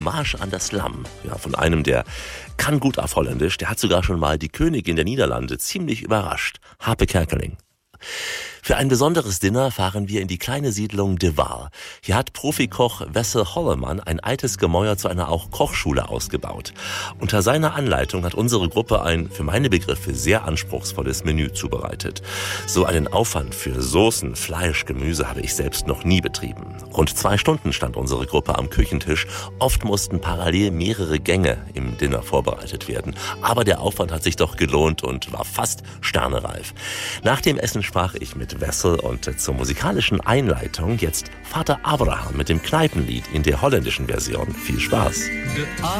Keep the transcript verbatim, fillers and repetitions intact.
Marsch an das Lamm, ja, von einem, der kann gut auf Holländisch, der hat sogar schon mal die Königin der Niederlande ziemlich überrascht, Harpe Kerkeling. Für ein besonderes Dinner fahren wir in die kleine Siedlung De Waal. Hier hat Profikoch Wessel Hollemann ein altes Gemäuer zu einer auch Kochschule ausgebaut. Unter seiner Anleitung hat unsere Gruppe ein, für meine Begriffe, sehr anspruchsvolles Menü zubereitet. So einen Aufwand für Soßen, Fleisch, Gemüse habe ich selbst noch nie betrieben. Rund zwei Stunden stand unsere Gruppe am Küchentisch. Oft mussten parallel mehrere Gänge im Dinner vorbereitet werden. Aber der Aufwand hat sich doch gelohnt und war fast sternereif. Nach dem Essen sprach ich mit Wessel und zur musikalischen Einleitung jetzt Vater Abraham mit dem Kneipenlied in der holländischen Version. Viel Spaß!